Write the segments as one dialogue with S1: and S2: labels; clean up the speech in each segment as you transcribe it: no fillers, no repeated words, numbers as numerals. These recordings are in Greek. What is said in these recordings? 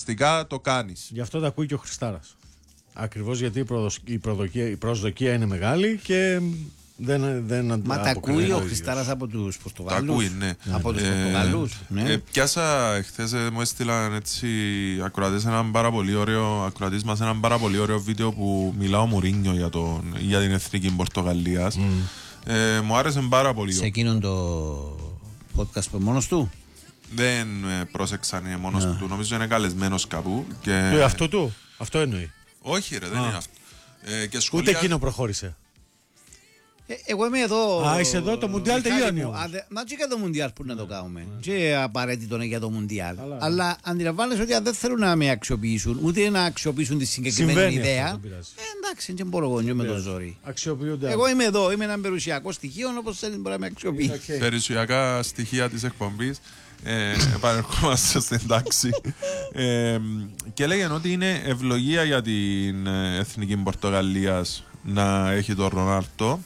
S1: ουσιαστικά το κάνεις.
S2: Γι' αυτό τα ακούει και ο Χριστάρας. Ακριβώς γιατί η προσδοκία είναι μεγάλη και δεν
S3: Μα τα ακούει ο Χριστάρας από τους Πορτογάλους.
S1: Τα ακούει, ναι.
S3: Από τους Πορτογάλους. Ναι.
S1: Πιάσα χθες, μου έστειλαν έτσι ακροατές έναν πάρα πολύ ωραίο, ακροατής μας έναν πάρα πολύ ωραίο βίντεο που μιλά ο Μουρίνιο για την εθνική Πορτογαλίας. Μου άρεσε πάρα πολύ.
S3: Σε εκείνον το podcast που μόνος του.
S1: Δεν πρόσεξαν, είναι μόνος του. Νομίζω είναι καλεσμένος κάπου.
S2: Αυτό του, αυτό εννοεί.
S1: Όχι ρε, δεν είναι αυτό.
S2: Ούτε εκείνο προχώρησε.
S3: Εγώ είμαι εδώ.
S2: Α, είσαι εδώ, το Μουντιάλ τελειώνει.
S3: Μα και για το Μουντιάλ που να το κάνουμε. Και απαραίτητο είναι για το Μουντιάλ. Αλλά αντιλαμβάνεσαι ότι αν δεν θέλουν να με αξιοποιήσουν, ούτε να αξιοποιήσουν τη συγκεκριμένη ιδέα. Εντάξει, δεν μπορώ εγώ με το ζόρι. Εγώ είμαι εδώ, είμαι ένα περιουσιακό στοιχείο, όπως θέλει μπορεί να με αξιοποιεί.
S1: Περιουσιακά στοιχεία της εκπομπής. Επανερχόμαστε στην τάξη. Και λέγανε ότι είναι ευλογία για την εθνική Πορτογαλίας να έχει τον Ρονάλντο.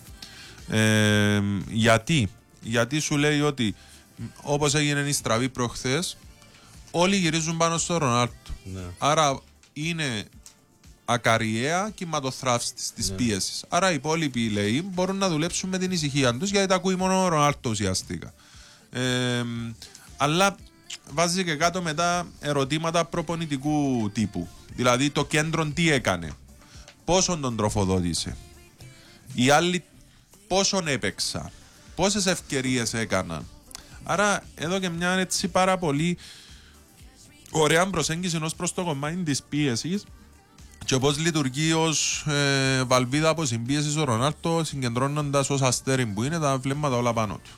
S1: Γιατί σου λέει ότι όπως έγινε η στραβή προχθές, όλοι γυρίζουν πάνω στο Ρονάλντο. Άρα είναι ακαριέα κυματοθράφστη της πίεσης. Άρα οι υπόλοιποι λέει μπορούν να δουλέψουν με την ησυχία τους, γιατί τα ακούει μόνο ο Ρονάλντο ουσιαστικά. Αλλά βάζει και κάτω μετά ερωτήματα προπονητικού τύπου. Δηλαδή το κέντρο τι έκανε, πόσον τον τροφοδότησε, οι άλλοι πόσον έπαιξα, πόσες ευκαιρίες έκαναν. Άρα εδώ και μια έτσι πάρα πολύ ωραία προσέγγιση ως προς το κομμάτι της πίεσης και πώς λειτουργεί ως βαλβίδα από συμπίεση ο Ρονάλντο, συγκεντρώνοντας ως αστέρι που είναι τα βλέμματα όλα πάνω του.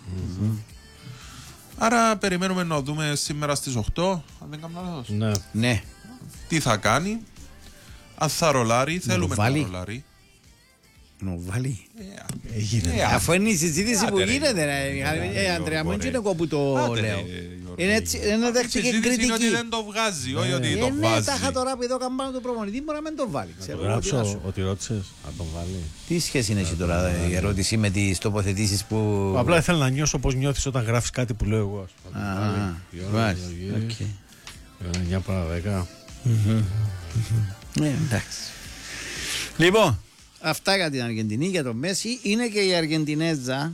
S1: Άρα περιμένουμε να δούμε σήμερα στις 8, αν δεν κάνω λάθος.
S3: Ναι.
S1: Τι θα κάνει, αν θα ρολάρει, θέλουμε να ρολάρει.
S3: Νοβάλει. Αφού είναι η συζήτηση που γίνεται, Αντρέα μου, δεν είναι εγώ που το λέω. Είναι δέχτηκε κριτική.
S1: Είναι ότι δεν το βγάζει, όχι ότι το βάζει.
S3: Τάχα τώρα που εδώ κάμπάνω του προπονητή μπορεί να μην το βάλει.
S2: Το γράψω ότι ρώτησες να τον βάλει.
S3: Τι σχέση είναι εσύ τώρα η ερώτηση με τις τοποθετήσεις που...
S2: Απλά ήθελα να νιώσω πώς νιώθεις όταν γράφεις κάτι που λέω εγώ. Για παρά 10.
S3: Ναι, εντάξει. Λοιπόν, αυτά για την Αργεντινή, για τον Μέση. Είναι και η Αργεντινέζα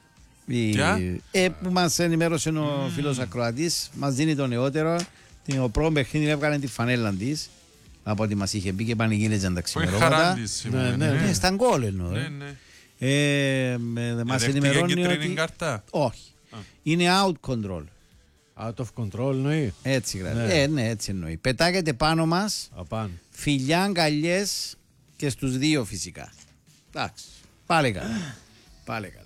S3: που μας ενημέρωσε ο φίλος ακροατής. Μας δίνει το νεότερο. Το πρώτο παιχνίδι έβγαλε τη φανέλα της από ό,τι μας είχε πει και πανηγύριζαν τα ξημερώματα. Ναι, στα γκολ εννοώ. Μας ενημερώνει ότι... Όχι. Είναι out control.
S2: Out of control εννοεί.
S3: Έτσι γράφει. Ναι, έτσι εννοεί. Πετάγεται πάνω μας. Φιλιά, αγκαλιές και στους δύο φυσικά. Εντάξει. Πάλι καλά. Πάλι καλά.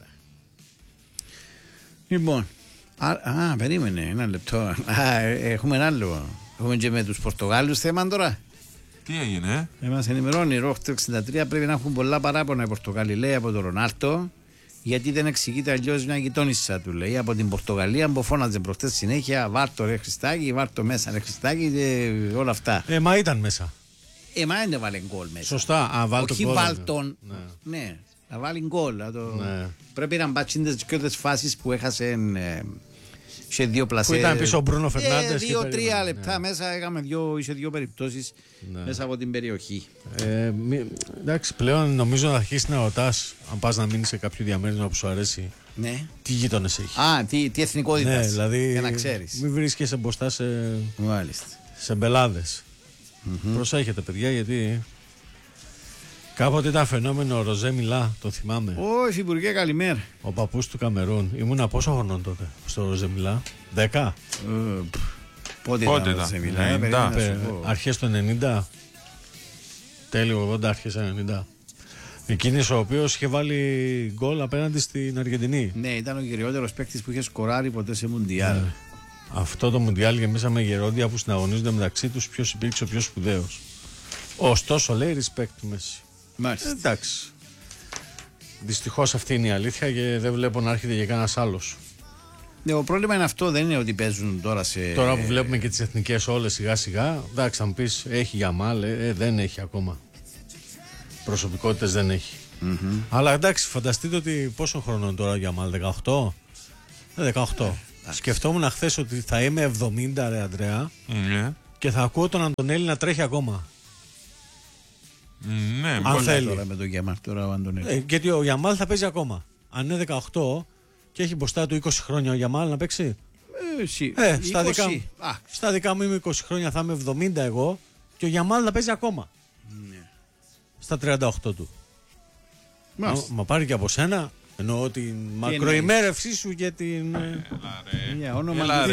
S3: Λοιπόν. Περίμενε ένα λεπτό. Έχουμε ένα άλλο. Έχουμε και με τους Πορτογάλους θέμα τώρα.
S1: Τι έγινε?
S3: Μας ενημερώνει Ροχ το 63. Πρέπει να έχουν πολλά παράπονα οι Πορτογάλοι, λέει, από τον Ρονάλντο. Γιατί δεν εξηγείται αλλιώς μια γειτόνισσα του, λέει, από την Πορτογαλία που φώναζε προχτές συνέχεια. Βάρτο ρε Χριστάκη, βάρτο μέσα ρε Χριστάκη και όλα αυτά.
S2: Μα ήταν μέσα.
S3: Μα δεν βάλει γκολ μέσα.
S2: Σωστά,
S3: όχι βάλτον. Ναι, να βάλει γκολ. Πρέπει να μπάτσουν τις και τις φάσεις που έχασε σε δύο πλασέ.
S2: Που ήταν πίσω ο Μπρούνο Φερνάντες.
S3: 2-3 λεπτά μέσα έκαμε σε δύο περιπτώσεις μέσα από την περιοχή.
S2: Εντάξει, πλέον νομίζω να αρχίσει να ρωτάς, αν πας να μείνεις σε κάποιο διαμέρισμα που σου αρέσει, τι γείτονες έχει.
S3: Τι εθνικότητα,
S2: δηλαδή,
S3: για να ξέρεις.
S2: Μην βρίσκεσαι μπροστά σε μπελάδες. Προσέχετε παιδιά, γιατί κάποτε ήταν φαινόμενο ο Ροζέ Μιλά, το θυμάμαι.
S3: Όχι, Υπουργέ, καλημέρα.
S2: Ο παππούς του Καμερούν. Ήμουνα πόσο χρονών τότε στο Ροζέ Μιλά? 10.
S3: Πότε ήταν ο Ροζέ Μιλά?
S2: Αρχές του 90. Τέλειο 80, αρχές 90. Εκείνης ο οποίος είχε βάλει γκολ απέναντι στην Αργεντινή.
S3: Ναι, ήταν ο κυριότερος παίκτης που είχε σκοράρει ποτέ σε Μουντιάλ.
S2: Αυτό το Μουντιάλ γεμίσαμε γερόντια που συναγωνίζονται μεταξύ τους ποιος υπήρξε ο πιο σπουδαίος. Ωστόσο λέει respect του Μέση.
S3: Μάλιστα.
S2: Εντάξει. Δυστυχώς αυτή είναι η αλήθεια και δεν βλέπω να έρχεται και κανένας άλλος.
S3: Ναι, το πρόβλημα είναι αυτό, δεν είναι ότι παίζουν τώρα σε.
S2: Τώρα που βλέπουμε και τις εθνικές όλες σιγά σιγά, εντάξει, θα μου πεις έχει Γιαμάλ, δεν έχει ακόμα. Προσωπικότητες δεν έχει. Αλλά εντάξει, φανταστείτε ότι πόσο χρόνο τώρα ο Γιαμάλ, 18? 18. Σκεφτόμουν χθες ότι θα είμαι 70, ρε Αντρέα, Και θα ακούω τον Αντωνέλη να τρέχει ακόμα.
S1: Ναι,
S2: αν θέλει.
S3: Τώρα με τον Γιαμάλ, τώρα ο Αντωνέλη.
S2: Γιατί ο Γιαμάλ θα παίζει ακόμα. Αν είναι 18 και έχει μπροστά του 20 χρόνια ο Γιαμάλ να παίξει. Στα δικά μου είμαι 20 χρόνια, θα είμαι 70 εγώ και ο Γιαμάλ θα παίζει ακόμα.
S3: Ναι.
S2: Στα 38 του. Μα πάρει και από σένα. Εννοώ την μακροημέρευσή σου και την.
S3: Όνομα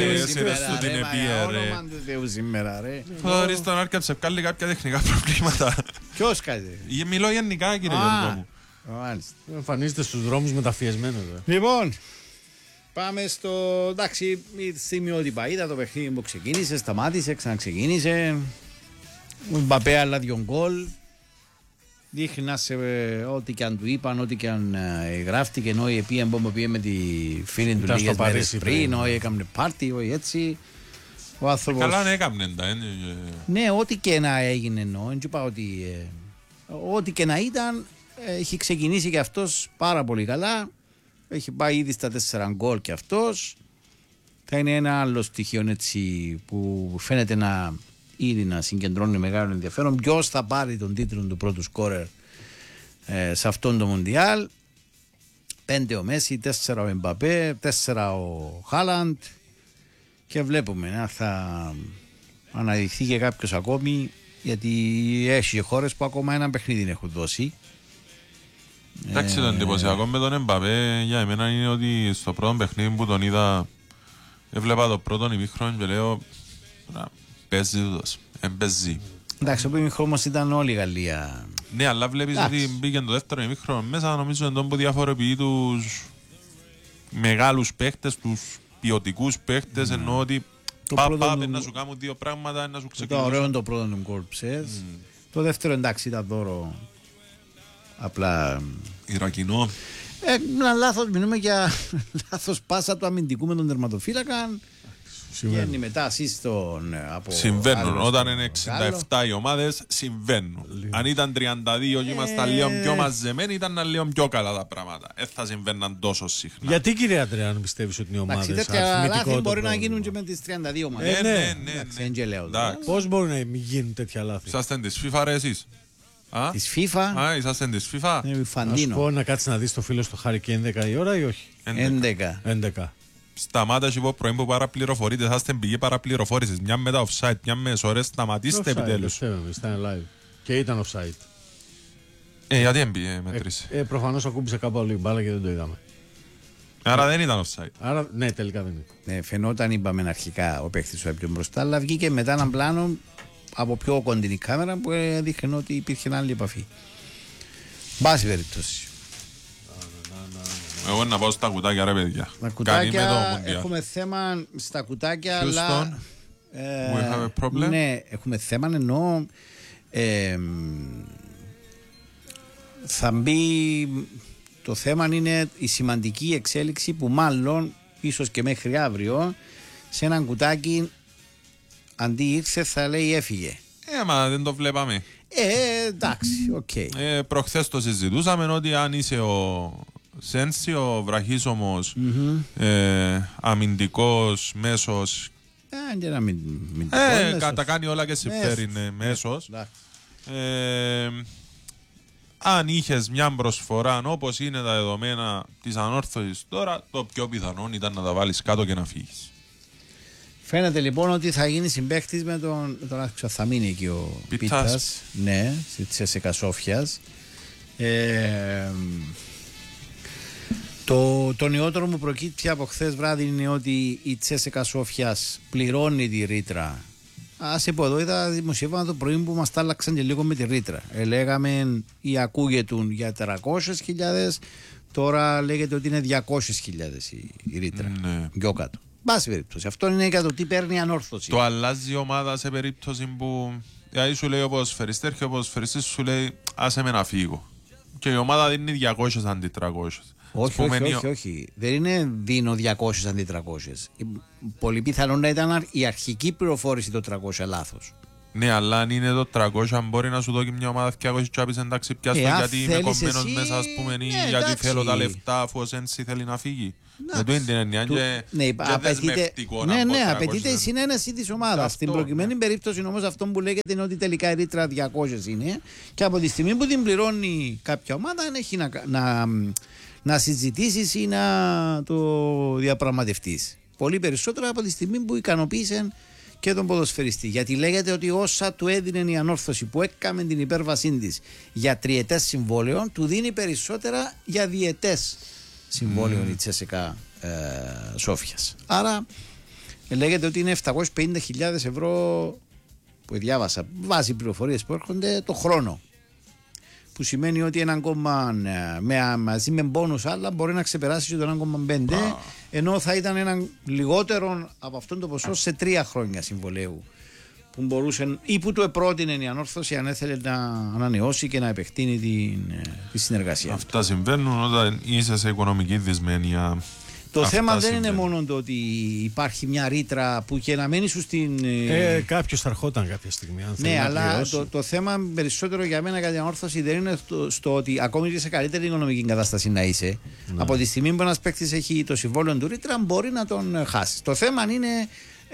S3: του Θεού σήμερα, ρε.
S1: Θωρείς τον Άρκα σε βγάλει κάποια τεχνικά προβλήματα.
S3: Ποιος κάτι.
S1: Μιλώ γενικά, κύριε Γιώργο μου.
S2: Εμφανίζεται στους δρόμους μεταφιεσμένος.
S3: Λοιπόν, πάμε στο. Εντάξει, στιγμιότυπα. Είδα το παιχνίδι που ξεκίνησε, σταμάτησε, ξαναξεκίνησε. Ο Μπαπέ άλλα 2 γκολ. Δείχνει να σε ό,τι και αν του είπαν, ό,τι και αν γράφτηκε, ενώ η επία πήγε με τη φίλη του λίγες μέρες πριν, όχι έκαμε πάρτι, όχι έτσι. Ο άνθρωπος...
S1: Καλά, ναι, έκαμε τα.
S3: Ναι, ό,τι και να έγινε εννοώ, δεν είπα ότι... Ό,τι και να ήταν, έχει ξεκινήσει και αυτός πάρα πολύ καλά. Έχει πάει ήδη στα 4 γκολ και αυτός. Θα είναι ένα άλλο στοιχείο έτσι που φαίνεται να... ήδη να συγκεντρώνει μεγάλο ενδιαφέρον. Ποιος θα πάρει τον τίτλο του πρώτου σκόρερ σε αυτόν το Μουντιάλ. 5 ο Μέση, 4 ο Εμπαπέ, 4 ο Χάλαντ και βλέπουμε να θα αναδειχθεί και κάποιος ακόμη, γιατί έχει χώρες που ακόμα ένα παιχνίδι έχουν δώσει.
S1: Εντάξει, το εντυπωσιακό με τον Εμπαπέ για εμένα είναι ότι στο πρώτο παιχνίδι που τον είδα, έβλεπα το πρώτο ημίχρονο και λέω παίζει τούτος, εμπαιζεί.
S3: Εντάξει, ο ημίχρονος ήταν όλη η Γαλλία.
S1: Ναι, αλλά βλέπεις ότι μπήκε το δεύτερο ημίχρονο μέσα, νομίζω εντός που διαφοροποιεί τους μεγάλους παίχτες, τους ποιοτικούς παίχτες, ενώ ότι πάμε να σου κάνουν 2 πράγματα, να σου ξεκινήσουν.
S3: Το ωραίο είναι το πρώτο του γκολ ψες. Το δεύτερο εντάξει ήταν δώρο. Απλά...
S1: Ιρακινό.
S3: Ένα λάθος, μιλούμε για λάθος πάσα του αμυντικού με τον τερματοφύλακα. Βγαίνει μετά σύστον από.
S1: Συμβαίνουν. Όταν είναι 67 οι ομάδες, συμβαίνουν. Αν ήταν 32 και ήμασταν λίγο πιο μαζεμένοι, ήταν λίγο πιο καλά τα πράγματα. Θα συμβαίναν τόσο συχνά.
S2: Γιατί, κύριε Αντρέα, πιστεύεις ότι είναι οι ομάδες?
S3: Τέτοια λάθη μπορεί να γίνουν και με τις 32 ομάδες.
S1: Ναι.
S2: Πώς μπορούν να μην γίνουν τέτοια λάθη?
S1: Είσαστε της FIFA, ρε εσείς?
S3: Της FIFA.
S1: Είσαστε της FIFA.
S2: Να σου πω να κάτσεις να δεις το φίλο στο Χάρη και 11 η ώρα ή όχι? 11.
S1: Σταμάτα και πω πρωί που παραπληροφορείτε, θα είστε πηγή παραπληροφόρησης. Μια με τα offside, μια με ώρες, σταματήστε επιτέλους.
S2: Ήταν live και ήταν offside.
S1: Γιατί έμπιε μέτρησε?
S2: Προφανώς ακούμπησε κάπου άλλο η μπάλα και δεν το είδαμε.
S1: Άρα δεν ήταν offside.
S2: Άρα ναι, τελικά δεν ήταν.
S3: Φαινόταν, είπαμε αρχικά, ο παίχτης ο πιο μπροστά, αλλά βγήκε μετά έναν πλάνο από πιο κοντινή κάμερα που έδειχνε ότι υπήρχε άλλη επαφή. Μπάση περιπτώσει.
S1: Εγώ να πάω στα κουτάκια, ρε παιδιά.
S3: Τα κουτάκια, έχουμε θέμα στα κουτάκια, αλλά...
S1: We have a problem.
S3: Ναι, έχουμε θέμα, εννοώ θα μπει, το θέμα είναι η σημαντική εξέλιξη που μάλλον ίσως και μέχρι αύριο σε έναν κουτάκι αντί ήρθε θα λέει έφυγε.
S1: Μα δεν το βλέπαμε.
S3: Εντάξει, οκ.
S1: Προχθές το συζητούσαμε ότι αν είσαι ο Σένσι, ο βραχίσωμος αμυντικός μέσος, τα κάνει όλα και συμφέρει μέσος. Αν είχες μια προσφορά όπως είναι τα δεδομένα της ανόρθωσης τώρα, το πιο πιθανό ήταν να τα βάλεις κάτω και να φύγεις.
S3: Φαίνεται λοιπόν ότι θα γίνει συμπαίχτης με τον θα μείνει εκεί ο Πίτας. Ναι, στη Τσέσσεκα Σόφιας. Το νεότερο μου προκύπτει από χθες βράδυ είναι ότι η Τσέσσεκα Σόφιας πληρώνει τη ρήτρα. Ας πω εδώ, είδα δημοσίευμα το πρωί που μας τα άλλαξαν και λίγο με τη ρήτρα. Λέγαμε ή ακούγεται για 400.000, τώρα λέγεται ότι είναι 200.000 η ρήτρα.
S1: Ναι.
S3: Πιο κάτω. Μπάση περίπτωση. Αυτό είναι για το τι παίρνει η ανόρθωση.
S1: Το αλλάζει η ομάδα σε περίπτωση που. Δηλαδή σου λέει ο ποδοσφαιριστής, έρχεται ο ποδοσφαιριστής σου λέει άσε με να φύγω. Και η ομάδα δίνει 200 αντί 300.
S3: Όχι. Δεν είναι δίνω 200 αντί 300. Πολύ πιθανόν να ήταν η αρχική πληροφόρηση το 300 λάθος.
S1: Ναι, αλλά αν είναι το 300, μπορεί να σου δώσει μια ομάδα 200 τσάπης, εντάξει, πιάστο γιατί είμαι κομμένος μέσα, ας πούμε, ή γιατί θέλω τα λεφτά, αφού ο Σένσι θέλει να φύγει. Με τούτη την έννοια και δεσμευτικό να πω.
S3: Ναι, απαιτείται η συνένεση της ομάδας. Στην προκειμένη περίπτωση όμως αυτό που λέγεται είναι ότι τελικά η ρήτρα 200 είναι και από τη στιγμή που την πληρώνει κάποια ομάδα δεν έχει να συζητήσεις ή να το διαπραγματευτείς. Πολύ περισσότερο από τη στιγμή που ικανοποίησε και τον ποδοσφαιριστή. Γιατί λέγεται ότι όσα του έδινε η Ανόρθωση που έκαμε την υπέρβασή της για τριετές συμβόλαιο, του δίνει περισσότερα για διετές συμβόλαιο η Τσέσσεκα Σόφιας. Άρα λέγεται ότι είναι 750.000 ευρώ που διάβασα βάσει πληροφορίες που έρχονται το χρόνο. Που σημαίνει ότι 1,5 μαζί με μπόνους άλλα μπορεί να ξεπεράσει το 1,5 ενώ θα ήταν έναν λιγότερο από αυτόν το ποσό σε 3 χρόνια συμβολέου που μπορούσε ή που του επρότεινε η Ανόρθωση αν ήθελε να ανανεώσει και να επεκτείνει τη συνεργασία.
S1: Αυτά συμβαίνουν όταν είσαι σε οικονομική δυσμένεια.
S3: Το θέμα δεν είναι μόνο το ότι υπάρχει μια ρήτρα που και να μένει σου στην.
S2: Κάποιος θα ερχόταν κάποια στιγμή. Αν
S3: ναι, αλλά το θέμα περισσότερο για μένα για την Ανόρθωση δεν είναι στο ότι ακόμη και σε καλύτερη οικονομική κατάσταση να είσαι. Ναι. Από τη στιγμή που ένας παίκτης έχει το συμβόλαιο του ρήτρα, μπορεί να τον χάσει. Το θέμα είναι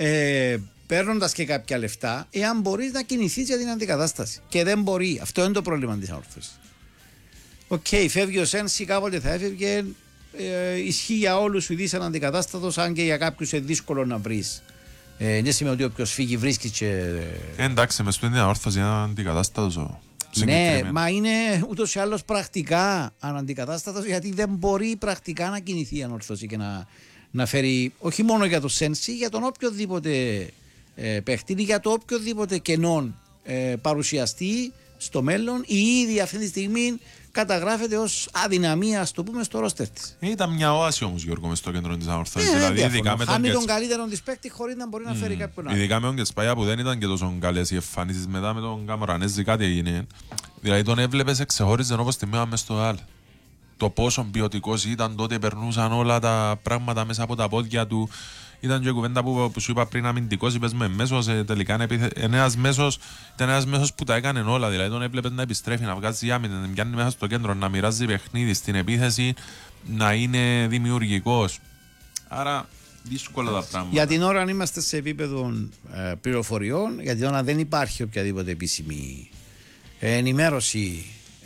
S3: παίρνοντας και κάποια λεφτά, εάν μπορείς να κινηθείς για την αντικατάσταση. Και δεν μπορεί. Αυτό είναι το πρόβλημα της Ανόρθωσης. Φεύγει ο Σένσι, κάποτε θα έφευγε. Ισχύει για όλους σου δεις αντικατάστατος, αν και για κάποιους είναι δύσκολο να βρεις. Δεν σημαίνει ότι όποιος φύγει βρίσκει και.
S1: Εντάξει, με σπίτι Ανόρθωση είναι αντικατάστατος.
S3: Ναι, μα είναι ούτως ή άλλως πρακτικά αναντικατάστατος, γιατί δεν μπορεί πρακτικά να κινηθεί η Ανόρθωση και να φέρει όχι μόνο για το Σένσι, για τον οποιοδήποτε παίχτη, για το οποιοδήποτε κενόν παρουσιαστεί στο μέλλον. Η ίδια αυτή τη στιγμή καταγράφεται ως αδυναμία, ας το πούμε, στο ρόστερ της.
S1: Ήταν μια οάση όμως, Γιώργο, μες στο κέντρο της Ανόρθωσης.
S3: Χάνει τον καλύτερο της παίκτη χωρίς να μπορεί να φέρει κάποιον άλλο.
S1: Ειδικά με τον Κεσπαγιά που δεν ήταν και τόσο καλές οι εμφανίσεις, μετά με τον Καμαρανέζη κάτι έγινε. Δηλαδή τον έβλεπες εξεχώριζε όπως τη μέρα μες στο άλλο. Το πόσο ποιοτικός ήταν τότε, περνούσαν όλα τα πράγματα μέσα από τα πόδια του. Ήταν και η κουβέντα που σου είπα πριν, αμυντικός, είπες με μέσος, τελικά ήταν ένας μέσος που τα έκανε όλα. Δηλαδή τον έβλεπες να επιστρέφει, να βγάζει άμυνα, να πιάνει μέσα στο κέντρο, να μοιράζει παιχνίδι στην επίθεση, να είναι δημιουργικός. Άρα δύσκολα τα πράγματα.
S3: Για την ώρα, αν είμαστε σε επίπεδο πληροφοριών, για την ώρα δεν υπάρχει οποιαδήποτε επίσημη ενημέρωση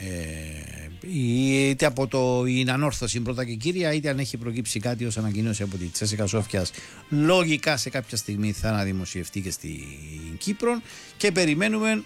S3: είτε από την Ανόρθωση πρώτα και κύρια, είτε αν έχει προκύψει κάτι ως ανακοίνωση από τη Τσέσσεκα Σόφιας, λογικά σε κάποια στιγμή θα αναδημοσιευτεί και στην Κύπρο και περιμένουμε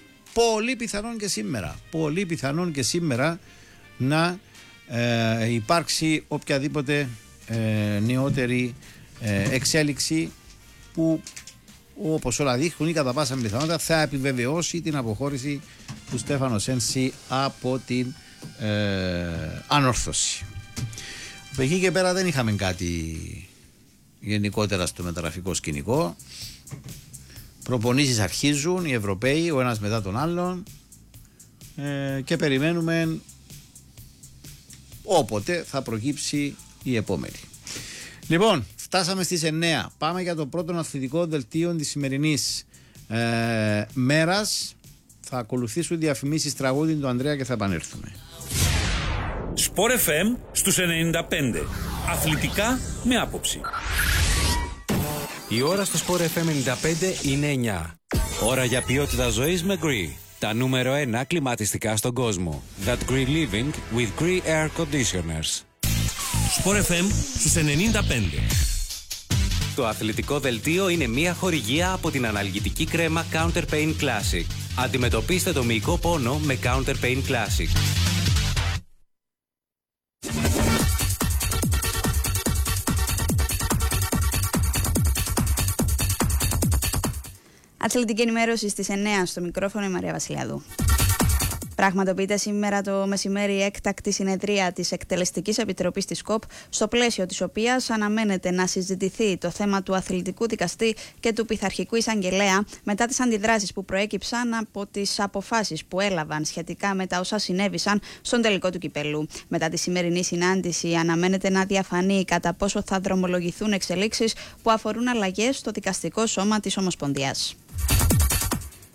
S3: πολύ πιθανόν και σήμερα να υπάρξει οποιαδήποτε νεότερη εξέλιξη που, όπως όλα δείχνουν, ή κατά πάσα πιθανότητα θα επιβεβαιώσει την αποχώρηση του Στέφανο Σένσι από την Ανόρθωση. Από εκεί και πέρα δεν είχαμε κάτι γενικότερα στο μεταγραφικό σκηνικό. Προπονήσεις αρχίζουν οι Ευρωπαίοι ο ένας μετά τον άλλον και περιμένουμε όποτε θα προκύψει η επόμενη. Λοιπόν, φτάσαμε στις 9. Πάμε για το πρώτο αθλητικό δελτίο της σημερινής μέρας. Θα ακολουθήσουν διαφημίσεις τραγούδι του Ανδρέα και θα επανέλθουμε.
S4: Sport FM στους 95. Αθλητικά με άποψη.
S5: Η ώρα στο Sport FM 95 είναι 9. Ώρα για ποιότητα ζωής με Gree. Τα νούμερο 1 κλιματιστικά στον κόσμο. That Gree Living with Gree Air Conditioners.
S4: Sport FM στους 95.
S5: Το αθλητικό δελτίο είναι μια χορηγία από την αναλγητική κρέμα Counter Pain Classic. Αντιμετωπίστε το μυϊκό πόνο με Counter Pain Classic.
S6: Αθλητική ενημέρωση στις 9 στο μικρόφωνο η Μαρία Βασιλιάδου. Πραγματοποιείται σήμερα το μεσημέρι η έκτακτη συνεδρία της Εκτελεστικής Επιτροπής της ΚΟΠ, στο πλαίσιο της οποίας αναμένεται να συζητηθεί το θέμα του αθλητικού δικαστή και του πειθαρχικού εισαγγελέα μετά τις αντιδράσεις που προέκυψαν από τις αποφάσεις που έλαβαν σχετικά με τα όσα συνέβησαν στον τελικό του κυπέλου. Μετά τη σημερινή συνάντηση αναμένεται να διαφανεί κατά πόσο θα δρομολογηθούν εξελίξεις που αφορούν αλλαγές στο δικαστικό σώμα της Ομοσπονδίας.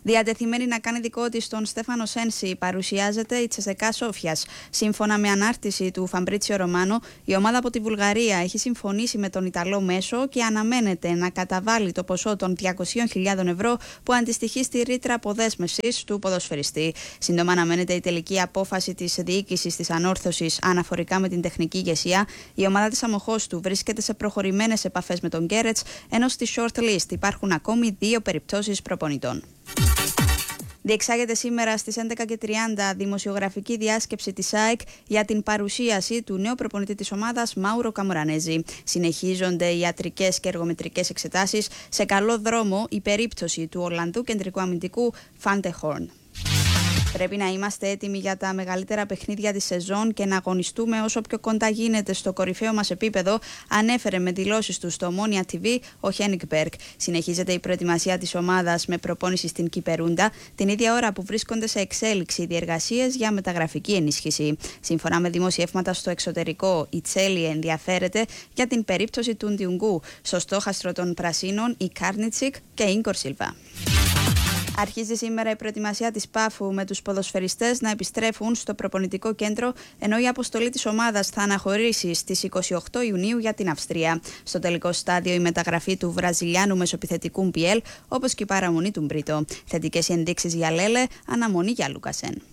S6: Διατεθειμένη να κάνει δικό της τον Στέφανο Σένση, παρουσιάζεται η Τσεσεκά Σόφιας. Σύμφωνα με ανάρτηση του Φαμπρίτσιο Ρωμάνο, η ομάδα από τη Βουλγαρία έχει συμφωνήσει με τον Ιταλό μέσο και αναμένεται να καταβάλει το ποσό των 200.000 ευρώ που αντιστοιχεί στη ρήτρα αποδέσμευσης του ποδοσφαιριστή. Σύντομα αναμένεται η τελική απόφαση της διοίκησης της ανόρθωσης αναφορικά με την τεχνική ηγεσία. Η ομάδα της Αμοχώστου βρίσκεται σε προχωρημένες επαφές με τον Γκέρετς, ενώ στη shortlist υπάρχουν ακόμη 2 περιπτώσεις προπονητών. Διεξάγεται σήμερα στις 11:30 δημοσιογραφική διάσκεψη της ΑΕΚ για την παρουσίαση του νέου προπονητή της ομάδας Μάουρο Καμουρανέζη. Συνεχίζονται οι ιατρικές και εργομετρικές εξετάσεις. Σε καλό δρόμο η περίπτωση του Ολλανδού κεντρικού αμυντικού Φάντε Χόρν. Πρέπει να είμαστε έτοιμοι για τα μεγαλύτερα παιχνίδια της σεζόν και να αγωνιστούμε όσο πιο κοντά γίνεται στο κορυφαίο μας επίπεδο, ανέφερε με δηλώσεις του στο Ομόνια TV ο Χένικ Μπέρκ. Συνεχίζεται η προετοιμασία της ομάδας με προπόνηση στην Κυπερούντα, την ίδια ώρα που βρίσκονται σε εξέλιξη οι διεργασίες για μεταγραφική ενίσχυση. Σύμφωνα με δημοσιεύματα στο εξωτερικό, η Τσέλι ενδιαφέρεται για την περίπτωση του Ντιουγκού, στο στόχαστρο των Πρασίνων η Κάρνιτσικ και η Ίνκορ Σίλβα. Αρχίζει σήμερα η προετοιμασία της Πάφου με τους ποδοσφαιριστές να επιστρέφουν στο προπονητικό κέντρο, ενώ η αποστολή της ομάδας θα αναχωρήσει στις 28 Ιουνίου για την Αυστρία. Στο τελικό στάδιο η μεταγραφή του Βραζιλιάνου μεσοπιθετικού Μπιέλ, όπως και η παραμονή του Μπρίτο. Θετικές ενδείξεις για Λέλε, αναμονή για Λούκασεν.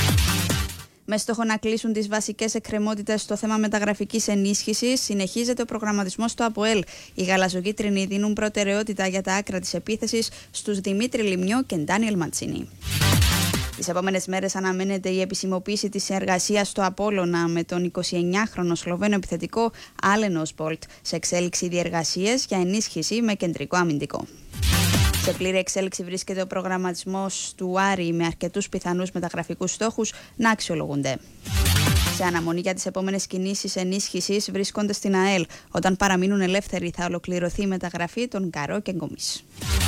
S6: Με στόχο να κλείσουν τις βασικές εκκρεμότητες στο θέμα μεταγραφικής ενίσχυσης, συνεχίζεται ο προγραμματισμός του ΑΠΟΕΛ. Οι γαλαζοκίτρινοι δίνουν προτεραιότητα για τα άκρα της επίθεσης στους Δημήτρη Λιμνιό και Ντάνιελ Μαντσίνη. Τις επόμενες μέρες αναμένεται η επισημοποίηση της συνεργασίας στο Απόλλωνα με τον 29χρονο Σλοβαίνο επιθετικό Άλεν Όσπολτ, σε εξέλιξη διεργασίες για ενίσχυση με κεντρικό αμυντικό. Σε πλήρη εξέλιξη βρίσκεται ο προγραμματισμός του Άρη με αρκετούς πιθανούς μεταγραφικούς στόχους να αξιολογούνται. Σε αναμονή για τις επόμενες κινήσεις ενίσχυσης βρίσκονται στην ΑΕΛ. Όταν παραμείνουν ελεύθεροι θα ολοκληρωθεί η μεταγραφή των Καρό και Γκομής.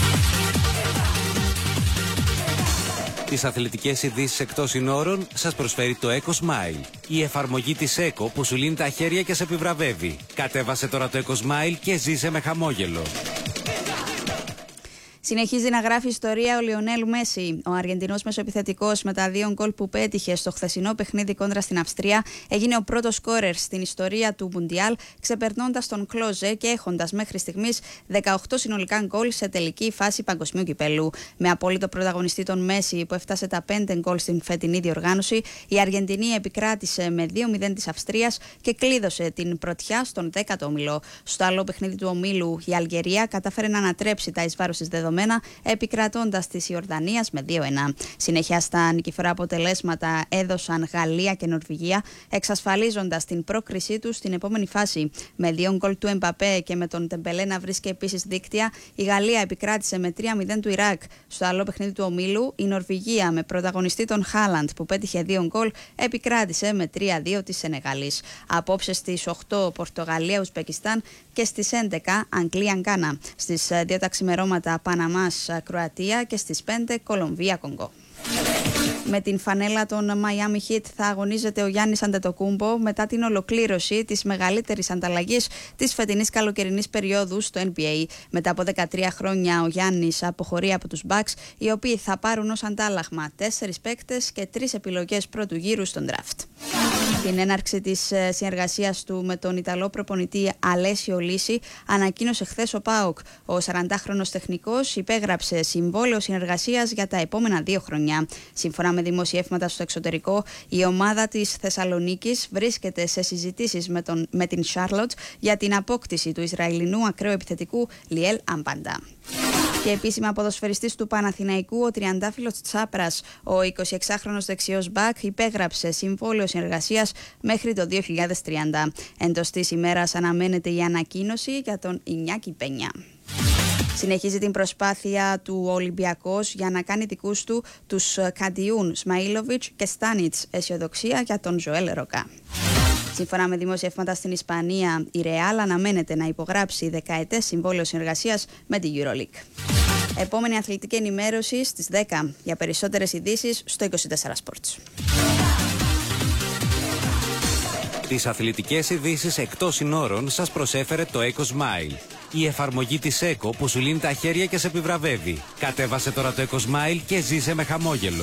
S5: Τις αθλητικές ειδήσεις εκτός συνόρων σας προσφέρει το Eco Smile. Η εφαρμογή της Eco που σου λύνει τα χέρια και σε επιβραβεύει. Κατέβασε τώρα το Eco Smile και ζήσε με χαμόγελο.
S6: Συνεχίζει να γράφει ιστορία ο Λιονέλ Μέση. Ο Αργεντινός μεσοεπιθετικός με τα 2 γκολ που πέτυχε στο χθεσινό παιχνίδι κόντρα στην Αυστρία έγινε ο πρώτος σκόρερ στην ιστορία του Μουντιάλ, ξεπερνώντας τον Κλόζε και έχοντας μέχρι στιγμής 18 συνολικά γκολ σε τελική φάση παγκοσμίου κυπέλου. Με απόλυτο πρωταγωνιστή τον Μέση που έφτασε τα 5 γκολ στην φετινή διοργάνωση, η Αργεντινή επικράτησε με 2-0 της Αυστρίας και κλείδωσε την πρωτιά στον 10ο όμιλο. Στο άλλο παιχνίδι του ομίλου, η Αλγερία κατάφερε να ανατρέψει τα εις βάρος της δεδομένα, επικρατώντας της Ιορδανίας με 2-1. Συνεχεία στα νικηφορά αποτελέσματα έδωσαν Γαλλία και Νορβηγία, εξασφαλίζοντας την πρόκρισή τους στην επόμενη φάση. Με 2 γκολ του Εμπαπέ και με τον Τεμπελέ να βρίσκει επίσης δίκτυα, η Γαλλία επικράτησε με 3-0 του Ιράκ. Στο άλλο παιχνίδι του ομίλου, η Νορβηγία με πρωταγωνιστή τον Χάλαντ που πέτυχε 2 γκολ, επικράτησε με 3-2 της Σενεγάλης. Απόψε στις 8 Πορτογαλία-Ουσπεκιστάν και στις 11 Αγγλία-Γκάνα. Στις 2 τα ξημερώματα Παναμάς-Κροατία και στις 5 Κολομβία-Κονγκό. Με την φανέλα των Miami Heat θα αγωνίζεται ο Γιάννης Αντετοκούμπο μετά την ολοκλήρωση της μεγαλύτερης ανταλλαγής της φετινής καλοκαιρινής περίοδου στο NBA. Μετά από 13 χρόνια ο Γιάννης αποχωρεί από τους Bucks, οι οποίοι θα πάρουν ως αντάλλαγμα 4 παίκτες και 3 επιλογές πρώτου γύρου στον draft. Την έναρξη της συνεργασίας του με τον Ιταλό προπονητή Αλέσιο Λίση ανακοίνωσε χθες ο ΠΑΟΚ. Ο 40χρονος τεχνικός υπέγραψε συμβόλαιο συνεργασίας για τα επόμενα 2 χρόνια. Σύμφωνα με δημοσιεύματα στο εξωτερικό, η ομάδα της Θεσσαλονίκης βρίσκεται σε συζητήσεις με την Charlotte για την απόκτηση του Ισραηλινού ακραίου επιθετικού Λιέλ Αμπάντα. Και επίσημα ποδοσφαιριστής του Παναθηναϊκού, ο τριαντάφυλλος Τσάπρας, ο 26χρονος δεξιός μπακ, υπέγραψε συμβόλαιο συνεργασίας μέχρι το 2030. Εντός της ημέρας αναμένεται η ανακοίνωση για τον Ινιάκη Πένια. Συνεχίζει την προσπάθεια του Ολυμπιακός για να κάνει δικούς του τους Καντιούν, Σμαΐλοβιτς και Στάνιτς, αισιοδοξία για τον Ζωέλ Ροκά. Σύμφωνα με δημοσιεύματα στην Ισπανία, η Ρεάλ αναμένεται να υπογράψει δεκαετές συμβόλαιο συνεργασίας με την EuroLeague. Επόμενη αθλητική ενημέρωση στις 10. Για περισσότερες ειδήσεις στο 24 Sports.
S5: Τις αθλητικές ειδήσεις εκτός συνόρων σας προσέφερε το Eco Smile. Η εφαρμογή της ΕΚΟ που σου λύνει τα χέρια και σε επιβραβεύει. Κατέβασε τώρα το EcoSmile και ζήσε με χαμόγελο.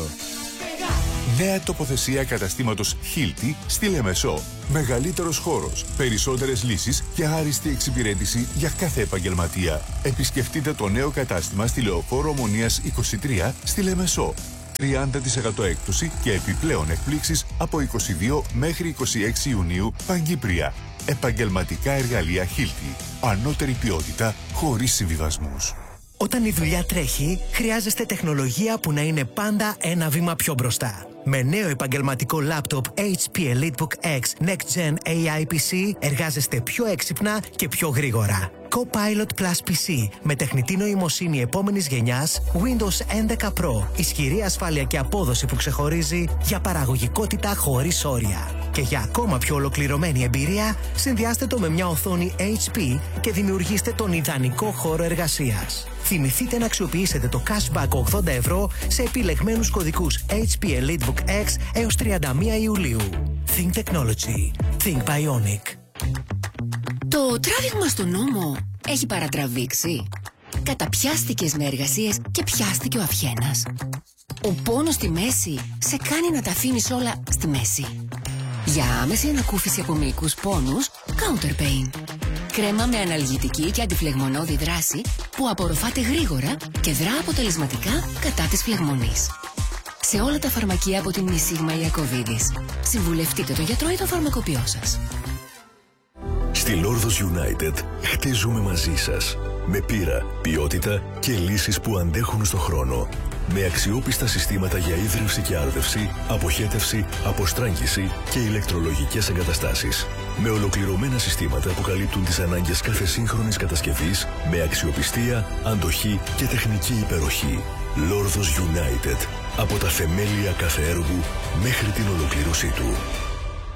S7: Νέα τοποθεσία καταστήματος Hilti στη Λεμεσό. Μεγαλύτερος χώρος, περισσότερες λύσεις και άριστη εξυπηρέτηση για κάθε επαγγελματία. Επισκεφτείτε το νέο κατάστημα στη Λεωφόρο Ομονίας 23 στη Λεμεσό. 30% έκπτωση και επιπλέον εκπλήξεις από 22 μέχρι 26 Ιουνίου παγκύπρια. Επαγγελματικά εργαλεία Hilti. Ανώτερη ποιότητα χωρίς συμβιβασμούς.
S8: Όταν η δουλειά τρέχει, χρειάζεστε τεχνολογία που να είναι πάντα ένα βήμα πιο μπροστά. Με νέο επαγγελματικό λάπτοπ HP EliteBook X Next Gen AI PC εργάζεστε πιο έξυπνα και πιο γρήγορα. Copilot Plus PC με τεχνητή νοημοσύνη επόμενης γενιάς Windows 11 Pro. Ισχυρή ασφάλεια και απόδοση που ξεχωρίζει για παραγωγικότητα χωρίς όρια. Και για ακόμα πιο ολοκληρωμένη εμπειρία, συνδυάστε το με μια οθόνη HP και δημιουργήστε τον ιδανικό χώρο εργασίας. Θυμηθείτε να αξιοποιήσετε το cashback 80 ευρώ σε επιλεγμένους κωδικούς HP EliteBook X έως 31 Ιουλίου. Think Technology. Think Bionic.
S9: Το τράβηγμα στον νόμο έχει παρατραβήξει. Καταπιάστηκες με εργασίες και πιάστηκε ο αυχένας. Ο πόνος στη μέση σε κάνει να τα αφήνεις όλα στη μέση. Για άμεση ανακούφιση από μυϊκούς πόνους, Counter Pain. Κρέμα με αναλγητική και αντιφλεγμονώδη δράση που απορροφάται γρήγορα και δρά αποτελεσματικά κατά της φλεγμονής. Σε όλα τα φαρμακεία από την Νησίγμα Ιακωβίδης. Συμβουλευτείτε το γιατρό ή το φαρμακοποιό σας.
S10: Στη Λόρδος United χτίζουμε μαζί σας. Με πείρα, ποιότητα και λύσεις που αντέχουν στον χρόνο. Με αξιόπιστα συστήματα για ίδρυυση και άρδευση, αποχέτευση, αποστράγγιση και ηλεκτρολογικές εγκαταστάσεις. Με ολοκληρωμένα συστήματα που καλύπτουν τις ανάγκες κάθε σύγχρονης κατασκευής, με αξιοπιστία, αντοχή και τεχνική υπεροχή. Λόρδος United. Από τα θεμέλια κάθε έργου μέχρι την ολοκλήρωσή του.